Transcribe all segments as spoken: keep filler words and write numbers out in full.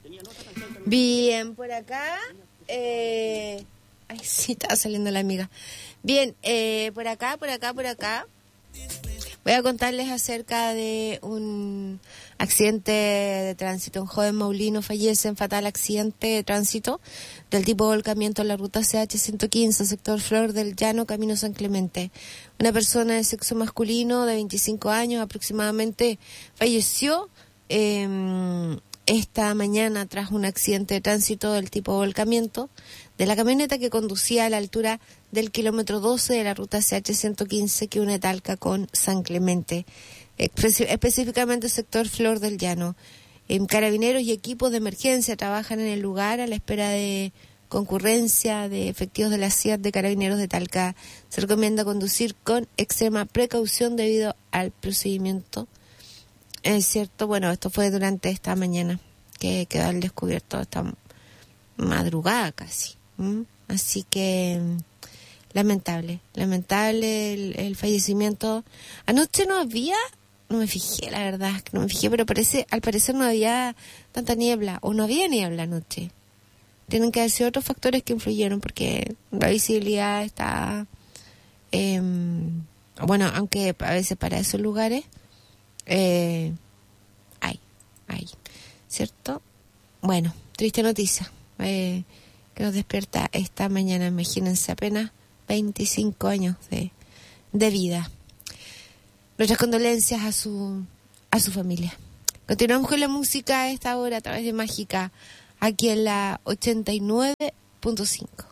Bien, por acá. Eh... Ay, sí, estaba saliendo la amiga. Bien, eh, por acá, por acá, por acá. Voy a contarles acerca de un accidente de tránsito. Un joven maulino fallece en fatal accidente de tránsito del tipo volcamiento en la ruta C H ciento quince, sector Flor del Llano, camino San Clemente. Una persona de sexo masculino de veinticinco años aproximadamente falleció eh, esta mañana tras un accidente de tránsito del tipo volcamiento de la camioneta que conducía a la altura del kilómetro doce de la ruta C H ciento quince que une Talca con San Clemente, específicamente el sector Flor del Llano. Eh, carabineros y equipos de emergencia trabajan en el lugar a la espera de concurrencia de efectivos de la C I A T de Carabineros de Talca. Se recomienda conducir con extrema precaución debido al procedimiento. Es cierto, bueno, esto fue durante esta mañana que quedó al descubierto, esta madrugada casi. ¿Mm? Así que lamentable, lamentable el, el fallecimiento. Anoche no había, no me fijé, la verdad, que no me fijé, pero parece, al parecer no había tanta niebla, o no había niebla anoche. Tienen que haber sido otros factores que influyeron, porque la visibilidad está, eh, bueno, aunque a veces para esos lugares eh, hay, hay, ¿cierto? Bueno, triste noticia. Eh, que nos despierta esta mañana, imagínense, apenas veinticinco años de, de vida. Nuestras condolencias a su a su familia. Continuamos con la música a esta hora a través de Mágica, aquí en la ochenta y nueve punto cinco.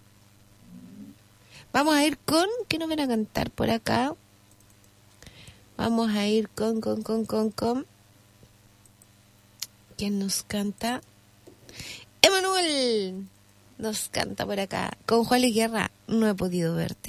Vamos a ir con, ¿qué nos van a cantar por acá? Vamos a ir con, con, con, con, con. ¿Quién nos canta? Emanuel nos canta por acá. Con Juan Luis Guerra, no he podido verte.